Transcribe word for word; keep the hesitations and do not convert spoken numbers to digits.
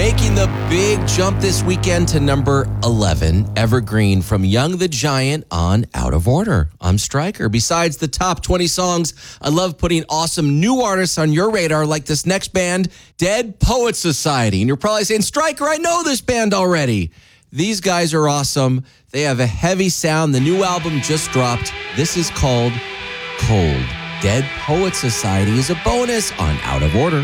Making the big jump this weekend to number eleven, Evergreen from Young the Giant on Out of Order. I'm Stryker. Besides the top twenty songs, I love putting awesome new artists on your radar like this next band, Dead Poets Society. And you're probably saying, Stryker, I know this band already. These guys are awesome. They have a heavy sound. The new album just dropped. This is called Cold. Dead Poets Society is a bonus on Out of Order.